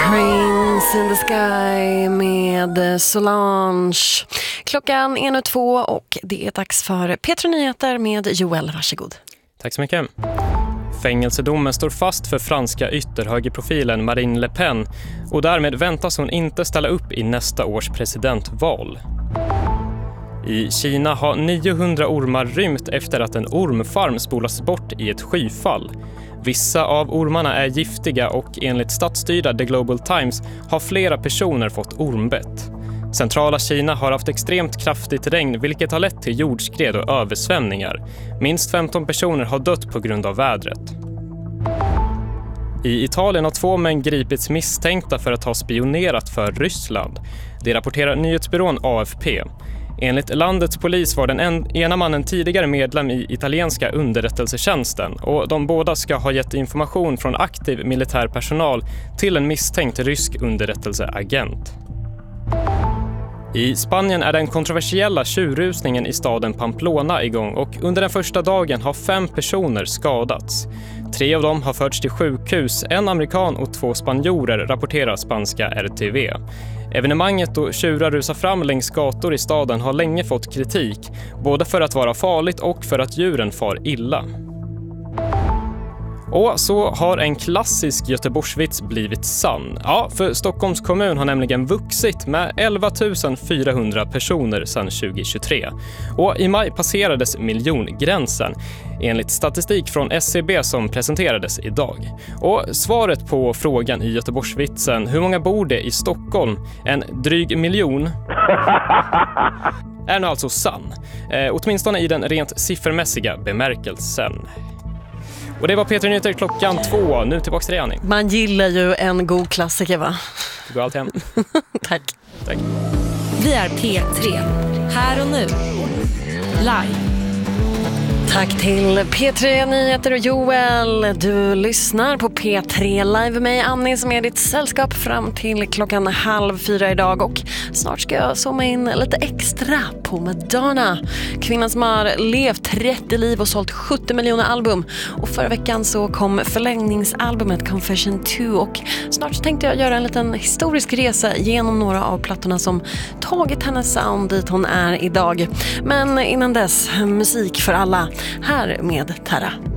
Prince in the Sky med Solange. Klockan är nu 2 och det är dags för P3 Nyheter med Joel. Varsågod. Tack så mycket. Fängelsedomen står fast för franska ytterhögerprofilen Marine Le Pen och därmed väntas hon inte ställa upp i nästa års presidentval. I Kina har 900 ormar rymt efter att en ormfarm spolas bort i ett skyfall. Vissa av ormarna är giftiga och enligt statsstyrda The Global Times har flera personer fått ormbett. Centrala Kina har haft extremt kraftigt regn vilket har lett till jordskred och översvämningar. Minst 15 personer har dött på grund av vädret. I Italien har 2 män gripits misstänkta för att ha spionerat för Ryssland. Det rapporterar nyhetsbyrån AFP. Enligt landets polis var den ena mannen tidigare medlem i italienska underrättelsetjänsten och de båda ska ha gett information från aktiv militär personal till en misstänkt rysk underrättelseagent. I Spanien är den kontroversiella tjurrusningen i staden Pamplona igång och under den första dagen har 5 personer skadats. 3 av dem har förts till sjukhus, en amerikan och 2 spanjorer, rapporterar spanska RTV. Evenemanget då tjurar rusar fram längs gator i staden har länge fått kritik, både för att vara farligt och för att djuren far illa. Och så har en klassisk Göteborgsvits blivit sann. Ja, för Stockholms kommun har nämligen vuxit med 11 400 personer sedan 2023. Och i maj passerades miljongränsen, enligt statistik från SCB som presenterades idag. Och svaret på frågan i Göteborgsvitsen, hur många bor det i Stockholm, en dryg miljon, är nu alltså sann. Åtminstone i den rent siffermässiga bemärkelsen. Och det var P3 Nyheter klockan 2. Nu tillbaka till dig, Annie. Man gillar ju en god klassiker, va? Det går allt hem. Tack. Vi är P3. Här och nu. Live. Tack till P3 Nyheter och Joel. Du lyssnar på P3 Live med mig, Annie, som är ditt sällskap fram till klockan 3:30 idag. Och snart ska jag zooma in lite extra på Madonna. Kvinnan som har levt 30 liv och sålt 70 miljoner album. Och förra veckan så kom förlängningsalbumet Confession 2. Och snart tänkte jag göra en liten historisk resa genom några av plattorna som tagit hennes sound dit hon är idag. Men innan dess, musik för alla. Här med Terra.